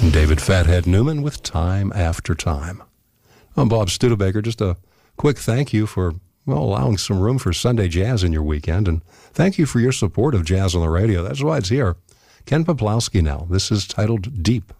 David Fathead Newman with Time After Time. I'm Bob Studebaker. Just a quick thank you for, allowing some room for Sunday jazz in your weekend. And thank you for your support of Jazz on the Radio. That's why it's here. Ken Poplowski now. This is titled Deep.